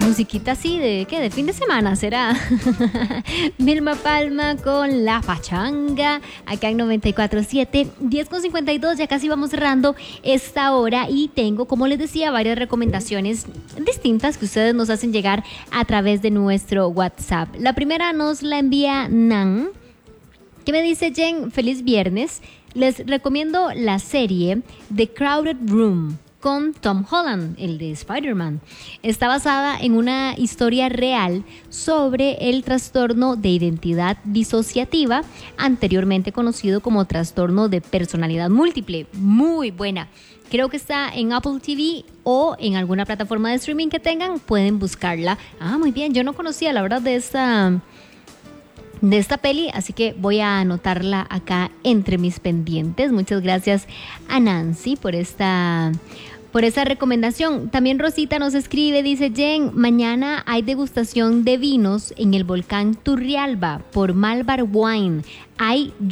musiquita así de ¿qué? De fin de semana será. Vilma Palma con La Pachanga, acá en 94.7, 10:52, ya casi vamos cerrando esta hora y tengo, como les decía, varias recomendaciones distintas que ustedes nos hacen llegar a través de nuestro WhatsApp. La primera nos la envía Nan, que me dice: Jen, feliz viernes. Les recomiendo la serie The Crowded Room con Tom Holland, el de Spider-Man. Está basada en una historia real sobre el trastorno de identidad disociativa, anteriormente conocido como trastorno de personalidad múltiple. Muy buena. Creo que está en Apple TV o en alguna plataforma de streaming que tengan, pueden buscarla. Muy bien, yo no conocía la verdad de esta peli, así que voy a anotarla acá entre mis pendientes. Muchas gracias a Nancy por esa recomendación. También Rosita nos escribe, dice: Jen, mañana hay degustación de vinos en el volcán Turrialba por Malvar Wine. Hay